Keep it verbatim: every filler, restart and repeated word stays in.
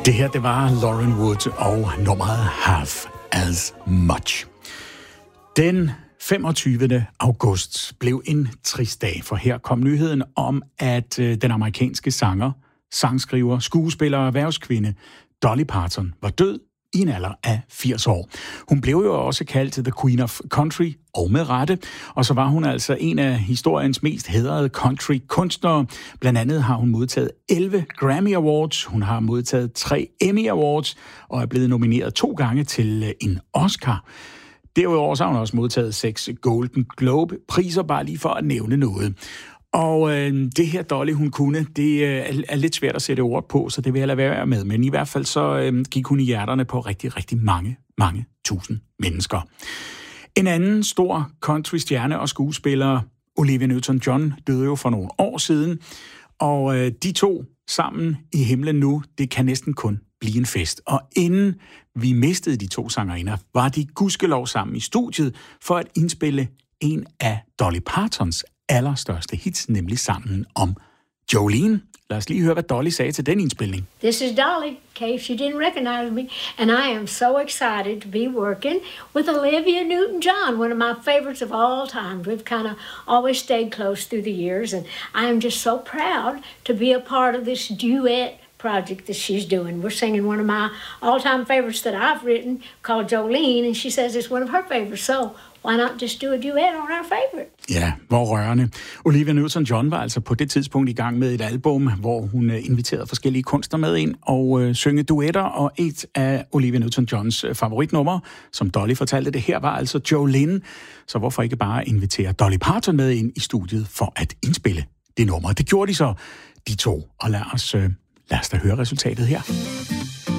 Det her, det var Lauren Wood og nummeret Half As Much. Den femogtyvende august blev en trist dag, for her kom nyheden om, at den amerikanske sanger, sangskriver, skuespiller og erhvervskvinde Dolly Parton var død i en alder af firs år. Hun blev jo også kaldt The Queen of Country, og med rette, og så var hun altså en af historiens mest hædrede country-kunstnere. Blandt andet har hun modtaget elleve Grammy Awards, hun har modtaget tre Emmy Awards, og er blevet nomineret to gange til en Oscar. Derudover så har hun også modtaget seks Golden Globe-priser, bare lige for at nævne noget. Og øh, det her Dolly, hun kunne, det øh, er lidt svært at sætte ord på, så det vil jeg lade være med. Men i hvert fald så øh, gik hun i hjerterne på rigtig, rigtig mange, mange tusind mennesker. En anden stor country-stjerne og skuespiller, Olivia Newton-John, døde jo for nogle år siden. Og øh, de to sammen i himlen nu, det kan næsten kun blive en fest. Og inden vi mistede de to sangerinder, var de gudskelov sammen i studiet for at indspille en af Dolly Partons allerstørste hits, nemlig sangen om Jolene. Lad os lige høre, hvad Dolly sagde til den indspilning. This is Dolly, in case you didn't recognize me, and I am so excited to be working with Olivia Newton-John, one of my favorites of all time. We've kind of always stayed close through the years, and I am just so proud to be a part of this duet project that she's doing. We're singing one of my all-time favorites that I've written called Jolene, and she says it's one of her favorites, so why not just do a duet on our favorite? Ja, hvor rørende. Olivia Newton-John var altså på det tidspunkt i gang med et album, hvor hun inviterede forskellige kunstnere med ind og øh, synge duetter, og et af Olivia Newton-Johns favoritnumre, som Dolly fortalte det her, var altså Jolene. Så hvorfor ikke bare invitere Dolly Parton med ind i studiet for at indspille det nummer? Det gjorde de så, de to, og lad os, øh, lad os da høre resultatet her.